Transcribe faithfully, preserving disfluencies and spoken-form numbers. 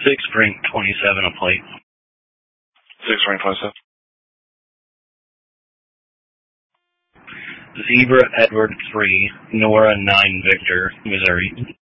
Six Frank twenty-seven a plate. Six Frank twenty-seven. Zebra Edward three, Nora nine Victor, Missouri.